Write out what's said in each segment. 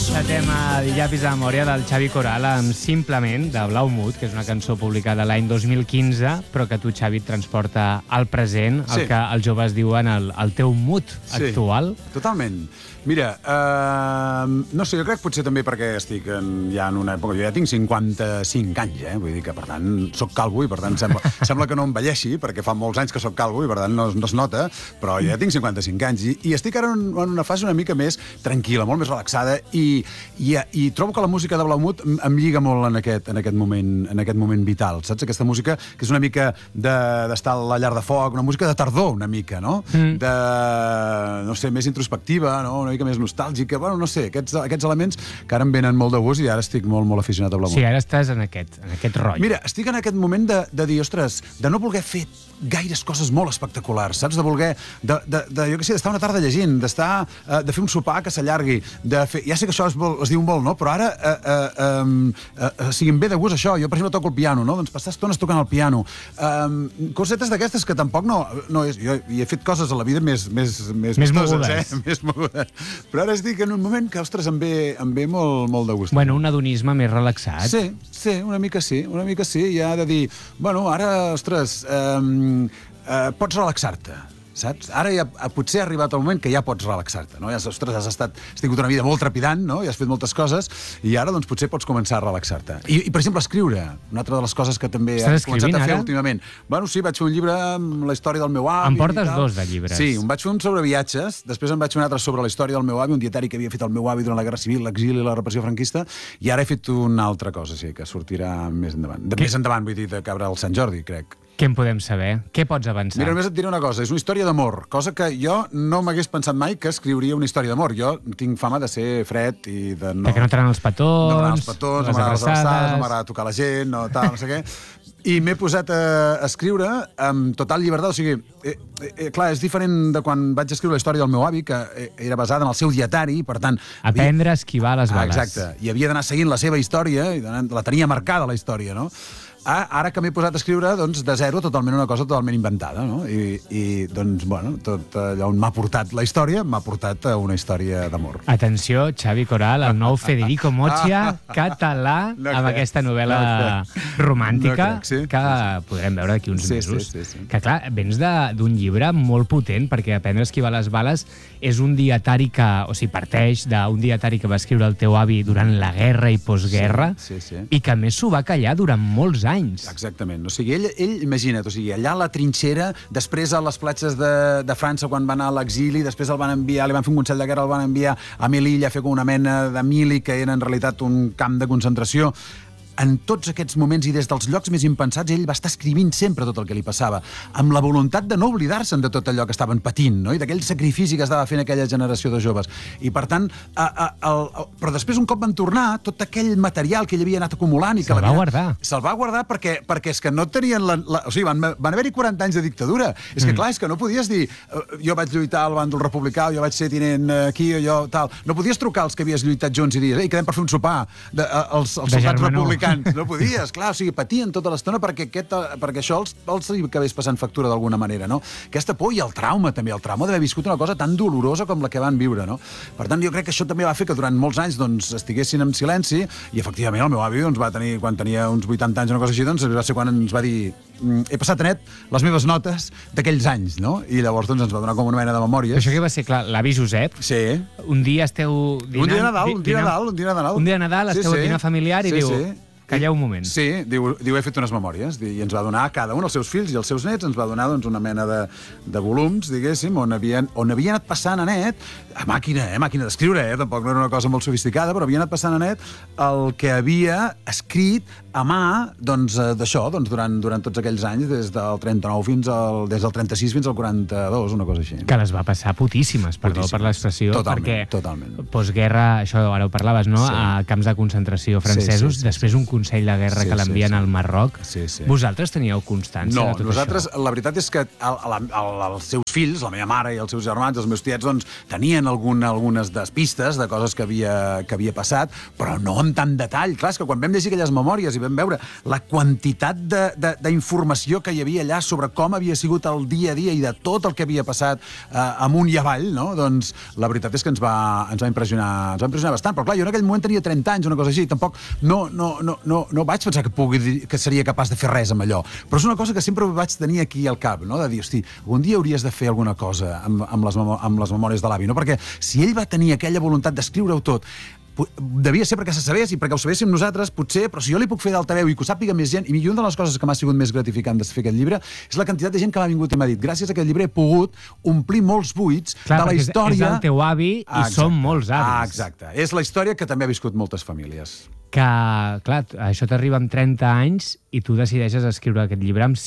Encetem el Llapis de Memòria del Xavi Coral amb Simplement, de Blau Mut, que és una cançó publicada l'any 2015, però que tu, Xavi, et transporta al present, el que els joves diuen el teu mood actual. Totalment. Mira, no sé, jo crec potser també perquè estic ja en una època... Jo ja tinc 55 anys, vull dir que, per tant, soc calvo i, per tant, sembla que no envelleixi, perquè fa molts anys que soc calvo i, per tant, no es nota, però jo ja tinc 55 anys i estic ara en una fase una mica més tranquil·la, molt més relaxada i trobo que la música de Blau Mut em lliga molt en aquest moment vital, saps? Aquesta música que és una mica d'estar a la llar de foc, una música de tardor, una mica, no? De, no sé, més introspectiva, no? Una mica més nostàlgica, bueno, no sé, aquests elements que ara em venen molt de gust i ara estic molt, molt aficionat a Blau Mut. Sí, ara estàs en aquest rotllo. Mira, estic en aquest moment de dir, ostres, de no voler fer gaires coses molt espectaculars, saps? De voler, jo què sé, d'estar una tarda llegint, de fer un sopar que s'allargui, de fer... Ja sé que això es diu molt, no? Però ara, si em ve de gust això, jo per exemple toco el piano, no? Doncs passar estones tocant el piano. Cosetes d'aquestes que tampoc no és... Jo hi he fet coses a la vida més mogudes. Més mogudes. Però ara estic en un moment que, ostres, em ve molt de gust. Bueno, un hedonisme més relaxat. Sí, una mica sí. Ja de dir, bueno, ara, ostres, pots relaxar-te, saps? Ara ja potser ha arribat el moment que ja pots relaxar-te, no? Ja, ostres, has tingut una vida molt trepidant, no? I has fet moltes coses, i ara, doncs, potser pots començar a relaxar-te. I per exemple, escriure, una altra de les coses que també he començat a fer últimament. Bueno, sí, vaig fer un llibre amb la història del meu avi. Em portes dos de llibres. Sí, em vaig fer un sobre viatges, després em vaig fer un altre sobre la història del meu avi, un dietari que havia fet el meu avi durant la Guerra Civil, l'exili i la repressió franquista, i ara he fet una altra cosa, sí, que sortirà més endavant. Més endavant, vull dir, de cabre al Sant Jordi, crec. Què en podem saber? Què pots avançar? Mira, només et diré una cosa, és una història d'amor, cosa que jo no m'hagués pensat mai que escriuria una història d'amor. Jo tinc fama de ser fred i de no... Que no t'agraden els petons, no m'agraden les abraçades, no m'agrada tocar la gent, no sé què. I m'he posat a escriure amb total llibertat, o sigui, clar, és diferent de quan vaig escriure la història del meu avi, que era basada en el seu dietari, per tant... Aprendre a esquivar les bales. Exacte, i havia d'anar seguint la seva història, i la tenia marcada, la història, no? Ara que m'he posat a escriure, doncs, de zero, totalment una cosa totalment inventada, no? I doncs, bueno, tot allò on m'ha portat la història, m'ha portat a una història d'amor. Atenció, Xavi Coral, el nou Federico Mocha català, amb aquesta novel·la romàntica que podrem veure d'aquí uns mesos. Que, clar, vens d'un llibre molt potent, perquè Aprendre a esquivar les bales és un dietari que, o sigui, parteix d'un dietari que va escriure el teu avi durant la guerra i postguerra, i que a més s'ho va callar durant molts anys. Exactament. O sigui, ell imagina't, o sigui, allà a la trinxera, després a les platges de França quan va anar a l'exili, després el van enviar, li van fer un consell de guerra, el van enviar a Melilla a fer com una mena de mili que era en realitat un camp de concentració. En tots aquests moments i des dels llocs més impensats, ell va estar escrivint sempre tot el que li passava, amb la voluntat de no oblidar-se'n de tot allò que estaven patint, no? I d'aquell sacrifici que estava fent aquella generació de joves. I, per tant, però després, un cop van tornar, tot aquell material que ell havia anat acumulant... Se'l va guardar. Se'l va guardar perquè és que no tenien... O sigui, van haver-hi 40 anys de dictadura. És que, clar, és que no podies dir jo vaig lluitar al bàndol republicà, jo vaig ser tinent aquí, o jo tal... No podies trucar als que havies lluitat junts i dir, ei, quedem per fer un sopar, els soldats republicans. No podies, clar, o sigui, patien tota l'estona perquè això els acabés passant factura d'alguna manera, no? Aquesta por i el trauma, també, el trauma d'haver viscut una cosa tan dolorosa com la que van viure, no? Per tant, jo crec que això també va fer que durant molts anys, doncs, estiguessin en silenci i, efectivament, el meu avi, doncs, va tenir, quan tenia uns 80 anys o una cosa així, doncs, va ser quan ens va dir he passat net les meves notes d'aquells anys, no? I llavors, doncs, ens va donar com una mena de memòries. Això que va ser, clar, l'avi Josep, un dia esteu dinant... Un dia de Nadal, esteu a dinar familiar i diu... Calleu un moment. Sí, diu, he fet unes memòries, i ens va donar a cada un, els seus fills i els seus nets, ens va donar doncs, una mena de volums, diguéssim, on havia anat passant a net, a màquina d'escriure, tampoc no era una cosa molt sofisticada, però havia anat passant a net el que havia escrit a mà, doncs, d'això, doncs, durant tots aquells anys, des del 36 fins al 42, una cosa així. Que les va passar putíssimes, perdó per l'expressió, perquè postguerra, això ara ho parlaves, no?, a camps de concentració francesos, després un Consell de Guerra que l'envien al Marroc. Vosaltres teníeu constància de tot això? No, nosaltres, la veritat és que els seus fills, la meva mare i els seus germans, els meus tiets, doncs, tenien algunes despistes de coses que havia passat, però no amb tant detall. Clar, és que quan vam llegir aquelles memòries i vam veure la quantitat d'informació que hi havia allà sobre com havia sigut el dia a dia i de tot el que havia passat amunt i avall, no? Doncs la veritat és que ens va impressionar bastant. Però clar, jo en aquell moment tenia 30 anys, una cosa així, tampoc no vaig pensar que seria capaç de fer res amb allò. Però és una cosa que sempre vaig tenir aquí al cap, no? De dir, hosti, un dia hauries de fer alguna cosa amb les memòries de l'avi, no? Perquè si ell va tenir aquella voluntat d'escriure-ho tot, devia ser perquè se sabés i perquè ho sabéssim nosaltres, potser, però si jo li puc fer d'altaveu i que ho sàpiga més gent, i una de les coses que m'ha sigut més gratificant de fer aquest llibre és la quantitat de gent que m'ha vingut i m'ha dit, gràcies a aquest llibre he pogut omplir molts buits de la història... És el teu avi i som molts avis. Exacte. És la història que també ha viscut moltes famílies. Que, clar, això t'arriba amb 30 anys i tu decideixes escriure aquest llibre amb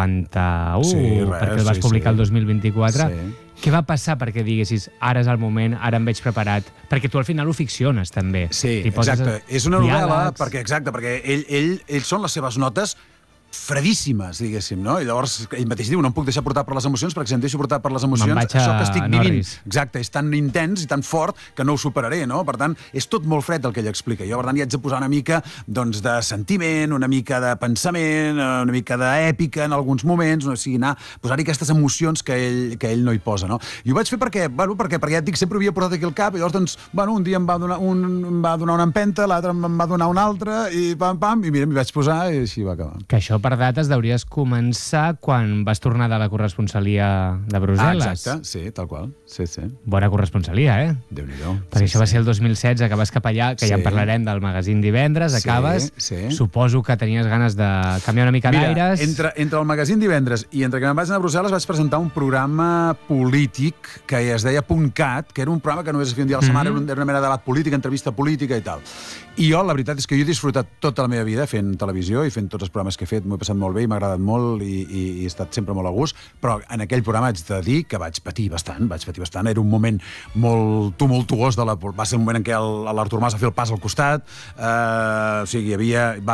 51, perquè el vas publicar el 2024. Què va passar perquè diguessis, ara és el moment, ara em veig preparat? Perquè tu al final ho ficciones, també. Sí, exacte. És una novel·la perquè ell són les seves notes fredíssimes, diguéssim, no? I llavors ell mateix diu, no em puc deixar portar per les emocions, perquè si em deixo portar per les emocions, això que estic vivint, exacte, és tan intens i tan fort que no ho superaré, no? Per tant, és tot molt fred el que ell explica. Jo, per tant, hi haig de posar una mica doncs, de sentiment, una mica de pensament, una mica d'èpica en alguns moments, o sigui, posar-hi aquestes emocions que ell no hi posa, no? I ho vaig fer perquè ja et dic, sempre ho havia portat aquí al cap, i llavors, doncs, un dia em va donar una empenta, l'altre em va donar una altra, i pam, i mira, m'hi vaig posar i així va acabar. Que això per dates deuries començar quan vas tornar de la corresponsalia de Brussel·les. Exacte, sí, tal qual. Sí. Bona corresponsalia, Déu-n'hi-do. Perquè això va ser el 2016, que vas cap allà, que ja en parlarem del magazín divendres, acabes. Suposo que tenies ganes de canviar una mica d'aires. Mira, entre el magazín divendres i entre que me'n vaig anar a Brussel·les vaig presentar un programa polític que es deia .cat, que era un programa que només es feia un dia a la setmana, era una mena de debat polític, entrevista política i tal. I jo, la veritat és que jo he disfrutat tota la meva vida fent televisió i fent tots els programes que he fet, m'ho he passat molt bé i m'ha agradat molt i he estat sempre molt a gust, però en aquell programa haig de dir que vaig patir bastant. Era un moment molt tumultuós, va ser un moment en què l'Artur Mas va fer el pas al costat, o sigui, hi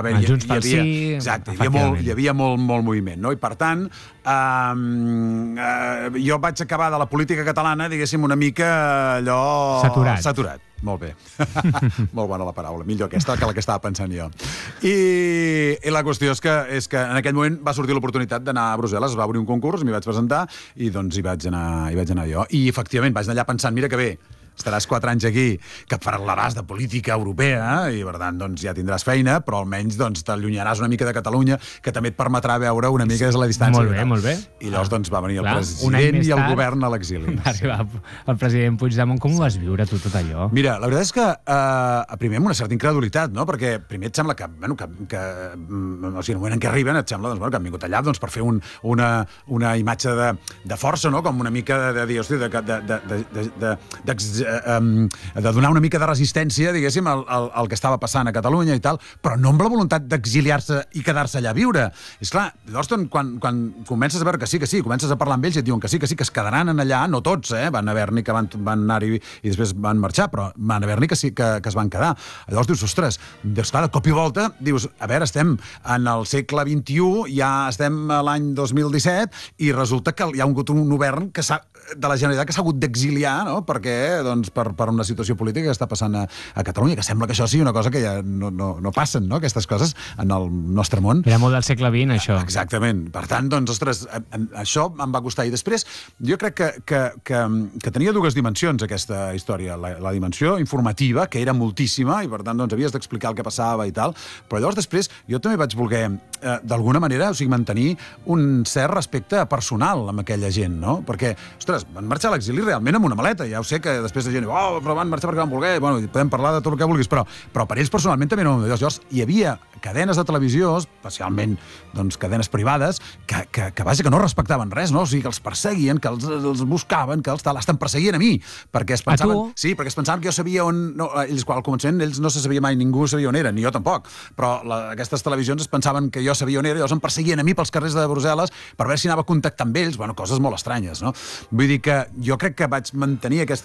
havia molt moviment, no? I per tant, jo vaig acabar de la política catalana, diguéssim, una mica allò... Saturat. Molt bé. Molt bona la paraula. Millor aquesta que la que estava pensant jo. I la qüestió és que en aquell moment va sortir l'oportunitat d'anar a Brussel·les, es va obrir un concurs, m'hi vaig presentar i doncs hi vaig anar jo. I efectivament vaig anar allà pensant, mira que bé, estaràs 4 anys aquí, que parlaràs de política europea i, per tant, doncs, ja tindràs feina, però almenys doncs, t'allunyaràs una mica de Catalunya, que també et permetrà veure una mica des de la distància. Molt bé. I llavors doncs, va venir el president i el govern a l'exili. Va arribar el president Puigdemont. Com ho vas viure, tu, tot allò? Mira, la veritat és que primer amb una certa incredulitat, no? Perquè primer et sembla que o sigui, en el moment en què arriben et sembla que han vingut allà per fer una imatge de força, no? Com una mica de dir, hosti, de donar una mica de resistència, diguéssim, al que estava passant a Catalunya i tal, però no amb la voluntat d'exiliar-se i quedar-se allà a viure. És clar, llavors, quan comences a veure que sí, comences a parlar amb ells i et diuen que sí, que es quedaran allà, no tots, van haver-n'hi que van anar-hi i després van marxar, però van haver-n'hi que sí que es van quedar. Llavors dius, ostres, clar, de cop i volta, dius, a veure, estem en el segle XXI, ja estem a l'any 2017 i resulta que hi ha hagut un govern de la Generalitat que s'ha hagut d'exiliar, no? Perquè per una situació política que està passant a Catalunya, que sembla que això sigui una cosa que ja no passen, no? Aquestes coses en el nostre món. Era molt del segle XX, això. Exactament. Per tant, doncs, ostres, això em va costar. I després, jo crec que tenia dues dimensions, aquesta història. La dimensió informativa, que era moltíssima, i per tant, doncs, havies d'explicar el que passava i tal, però llavors després jo també vaig voler, d'alguna manera, o sigui, mantenir un cert respecte personal amb aquella gent, no? Perquè, ostres, van marxar a l'exili realment amb una maleta. Ja ho sé que després de gent diu, però van marxar perquè van voler, bueno, podem parlar de tot el que vulguis, però per ells personalment també no. Llavors, hi havia cadenes de televisió, especialment doncs, cadenes privades, que vaja, que no respectaven res, no? O sigui, que els perseguien, que els buscaven, que els perseguien a mi, perquè es pensaven... Sí, perquè es pensaven que jo sabia on... No, ells, quan al començament, ells no se sabia mai, ningú sabia on era, ni jo tampoc, però aquestes televisions es pensaven que jo sabia on era, llavors em perseguien a mi pels carrers de Brussel·les per veure si anava a contactar amb ells, bueno, coses molt estranyes, no? Vull dir que jo crec que vaig mantenir aquesta distància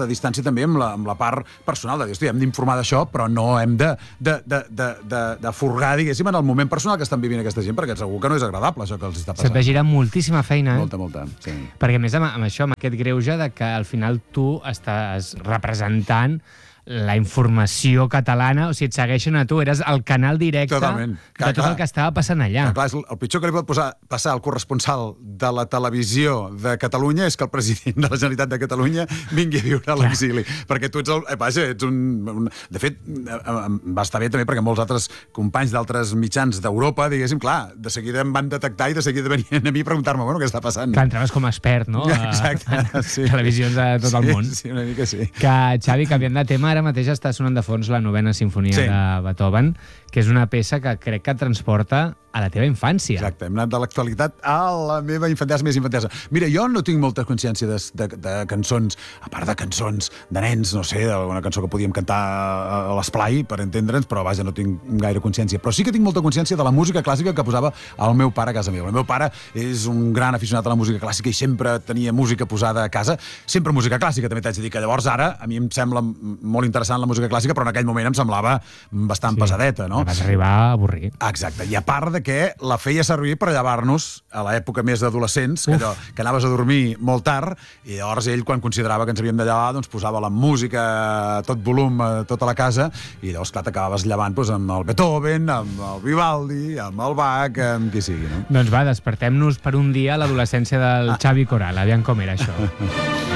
també amb la part personal, de dir, hosti, hem d'informar d'això, però no hem de furgar, diguéssim, en el moment personal que estan vivint aquesta gent, perquè segur que no és agradable això que els està passant. Se't va girar moltíssima feina, Molta, sí. Perquè a més amb això, amb aquest greuge de que al final tu estàs representant la informació catalana, o sigui, et segueixen a tu, eres el canal directe de tot el que estava passant allà. Clar, el pitjor que li pot passar al corresponsal de la televisió de Catalunya és que el president de la Generalitat de Catalunya vingui a viure a l'exili, perquè tu ets un... De fet, va estar bé també perquè molts altres companys d'altres mitjans d'Europa, diguéssim, clar, de seguida em van detectar i de seguida venien a mi a preguntar-me, bueno, què està passant? Clar, entraves com a expert, no? Exacte, sí. Televisions de tot el món. Sí, una mica sí. Que, Xavi, canviant de tema, ara mateix està sonant de fons la novena sinfonia de Beethoven, que és una peça que crec que et transporta a la teva infància. Exacte, hem anat de l'actualitat a la meva infantesa més infantesa. Mira, jo no tinc molta consciència de cançons, a part de cançons de nens, no sé, d'alguna cançó que podíem cantar a l'esplai, per entendre'ns, però vaja, no tinc gaire consciència. Però sí que tinc molta consciència de la música clàssica que posava el meu pare a casa meva. El meu pare és un gran aficionat a la música clàssica i sempre tenia música posada a casa, sempre música clàssica, també t'haig de dir que llavors ara a mi em sembla molt interessant la música clàssica, però en aquell moment em semblava bastant pesadeta, no? Vas arribar a avorrir. Exacte, i a part de que la feia servir per llevar-nos a l'època més d'adolescents, que anaves a dormir molt tard, i llavors ell, quan considerava que ens havíem de llevar, doncs posava la música a tot volum a tota la casa, i llavors, clar, t'acabaves llevant amb el Beethoven, amb el Vivaldi, amb el Bach, amb qui sigui, no? Doncs va, despertem-nos per un dia a l'adolescència del Xavi Coral. Aviam com era això.